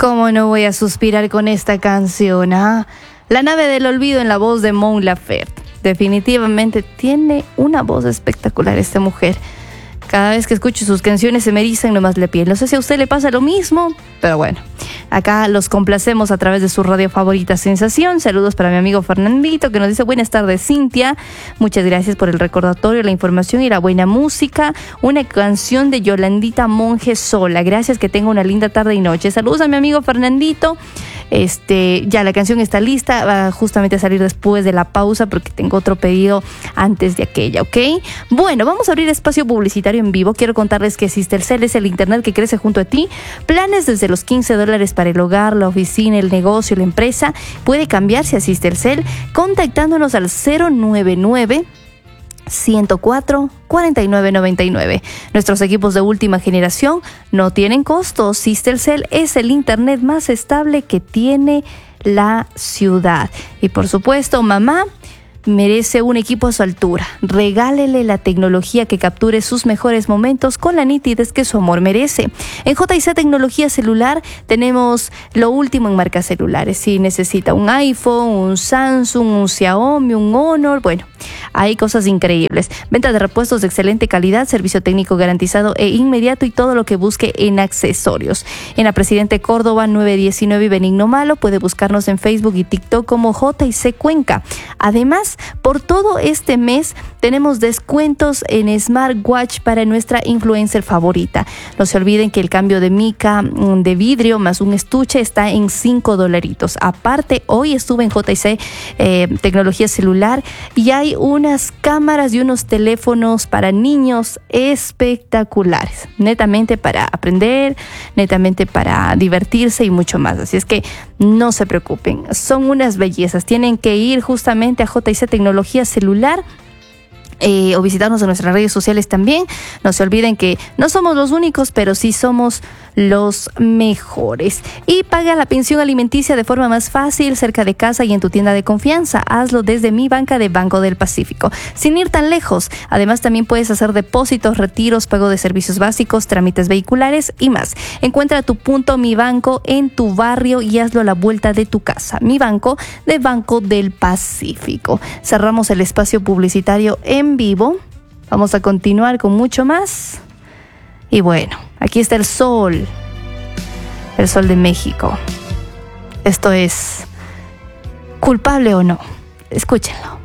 ¿Cómo no voy a suspirar con esta canción? ¿Ah? La nave del olvido en la voz de Mon Laferte. Definitivamente tiene una voz espectacular esta mujer. Cada vez que escucho sus canciones se me erizan nomás la piel. No sé si a usted le pasa lo mismo, pero bueno. Acá los complacemos a través de su radio favorita Sensación. Saludos para mi amigo Fernandito, que nos dice: buenas tardes, Cintia. Muchas gracias por el recordatorio, la información y la buena música. Una canción de Yolandita Monge Sola. Gracias, que tenga una linda tarde y noche. Saludos a mi amigo Fernandito. Ya la canción está lista. Va justamente a salir después de la pausa porque tengo otro pedido antes de aquella, ¿ok? Bueno, vamos a abrir espacio publicitario en vivo. Quiero contarles que Sistelcel es el internet que crece junto a ti. Planes desde los $15 para el hogar, la oficina, el negocio, la empresa. Puede cambiarse a Sistelcel contactándonos al 099 104 4999. Nuestros equipos de última generación no tienen costos. Sistelcel es el internet más estable que tiene la ciudad. Y por supuesto, mamá merece un equipo a su altura. Regálele la tecnología que capture sus mejores momentos con la nitidez que su amor merece. En JC Tecnología Celular tenemos lo último en marcas celulares. Si necesita un iPhone, un Samsung, un Xiaomi, un Honor, bueno, hay cosas increíbles. Venta de repuestos de excelente calidad, servicio técnico garantizado e inmediato y todo lo que busque en accesorios. En la Presidente Córdoba 919 y Benigno Malo puede buscarnos en Facebook y TikTok como JC Cuenca. Además, por todo este mes tenemos descuentos en smartwatch para nuestra influencer favorita. No se olviden que el cambio de mica de vidrio más un estuche está en $5. Aparte, hoy estuve en JC Tecnología Celular y hay unas cámaras y unos teléfonos para niños espectaculares. Netamente para aprender, netamente para divertirse y mucho más. Así es que no se preocupen, son unas bellezas. Tienen que ir justamente a JC Tecnología Celular o visitarnos en nuestras redes sociales también. No se olviden que no somos los únicos, pero sí somos los mejores. Y paga la pensión alimenticia de forma más fácil, cerca de casa y en tu tienda de confianza. Hazlo desde Mi Banca de Banco del Pacífico, sin ir tan lejos. Además, también puedes hacer depósitos, retiros, pago de servicios básicos, trámites vehiculares y más. Encuentra tu punto Mi Banco en tu barrio y hazlo a la vuelta de tu casa. Mi Banco de Banco del Pacífico. Cerramos el espacio publicitario en vivo. Vamos a continuar con mucho más. Y bueno, aquí está el sol de México. Esto es Culpable o No. Escúchenlo.